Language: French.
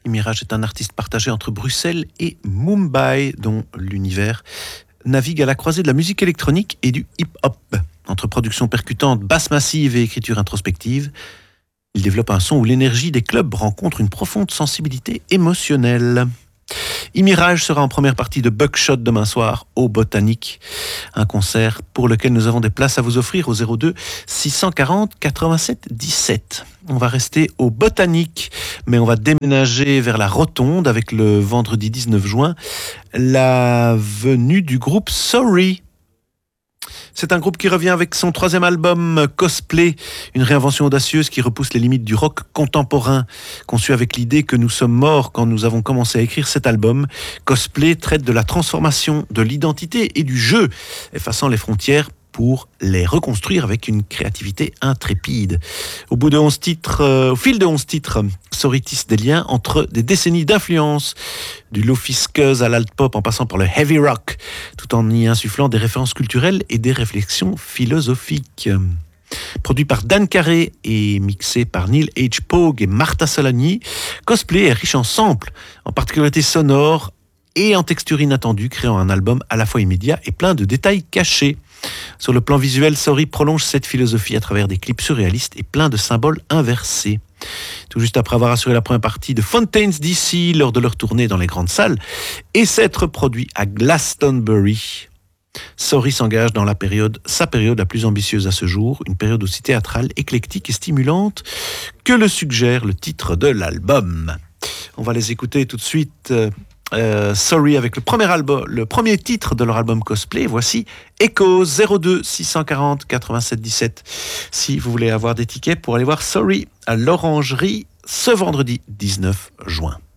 Imiraj est un artiste partagé entre Bruxelles et Mumbai, dont l'univers navigue à la croisée de la musique électronique et du hip-hop. Entre production percutante, basse massive et écriture introspective, il développe un son où l'énergie des clubs rencontre une profonde sensibilité émotionnelle. Imiraj sera en première partie de Buckshot demain soir au Botanique, un concert pour lequel nous avons des places à vous offrir au 02 640 87 17. On va rester au Botanique, mais on va déménager vers la Rotonde avec le vendredi 19 juin la venue du groupe Sorry. C'est un groupe qui revient avec son troisième album Cosplay, une réinvention audacieuse qui repousse les limites du rock contemporain, conçu avec l'idée que nous sommes morts quand nous avons commencé à écrire cet album. Cosplay traite de la transformation de l'identité et du jeu, effaçant les frontières pour les reconstruire avec une créativité intrépide. Au fil de 11 titres, Sorry tisse des liens entre des décennies d'influence, du lofi scuzz à l'alt-pop en passant par le heavy rock, tout en y insufflant des références culturelles et des réflexions philosophiques. Produit par Dan Carré et mixé par Neil H. Pogue et Marta Solani, Cosplay est riche en samples, en particularités sonores et en textures inattendues, créant un album à la fois immédiat et plein de détails cachés. Sur le plan visuel, Sorry prolonge cette philosophie à travers des clips surréalistes et plein de symboles inversés. Tout juste après avoir assuré la première partie de Fontaines DC lors de leur tournée dans les grandes salles et s'être produit à Glastonbury, Sorry s'engage dans sa période la plus ambitieuse à ce jour, une période aussi théâtrale, éclectique et stimulante que le suggère le titre de l'album. On va les écouter tout de suite. Sorry avec le premier titre de leur album Cosplay. Voici Echo 02 640 87 17. Si vous voulez avoir des tickets pour aller voir Sorry à l'Orangerie ce vendredi 19 juin.